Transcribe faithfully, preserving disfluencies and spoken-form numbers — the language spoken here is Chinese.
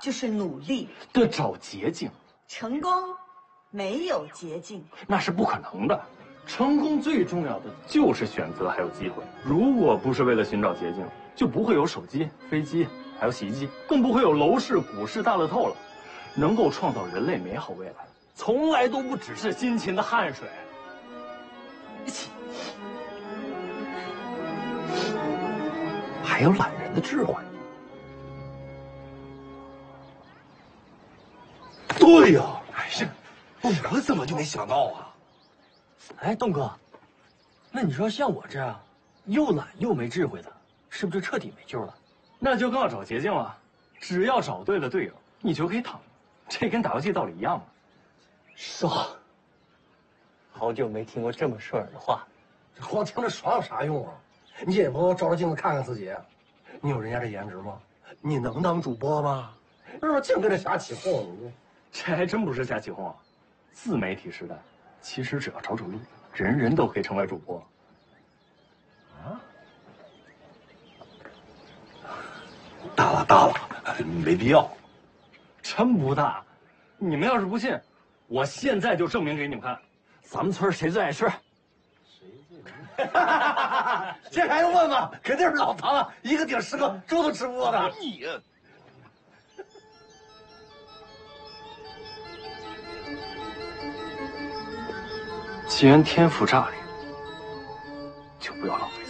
就是努力的找捷径。 成功没有捷径， 那是不可能的。成功最重要的就是选择还有机会。如果不是为了寻找捷径，就不会有手机、飞机，还有洗衣机，更不会有楼市、股市、大乐透了。能够创造人类美好未来，从来都不只是辛勤的汗水。还有懒人的智慧。 对呀，哎呀，我怎么就没想到啊？ 哎，栋哥，那你说像我这样又懒又没智慧的，是不是就彻底没救了？ 那就更要找捷径了。只要找对了队友，你就可以躺。这跟打游戏道理一样嘛。 爽。好久没听过这么顺耳的话。 这光听着爽有啥用啊？你也不照照镜子看看自己，你有人家这颜值吗？你能当主播吗？是不是净跟着瞎起哄？ 这还真不是瞎起哄啊！自媒体时代，其实只要找主力，人人都可以成为主播。 啊？ 大了大了，没必要。 真不大，你们要是不信，我现在就证明给你们看。咱们村谁最爱吃？ 谁最爱吃？这还用问吗？肯定是老唐啊，一个顶十个，猪都吃不过的。 你。 既然天赋乍灵，就不要浪费。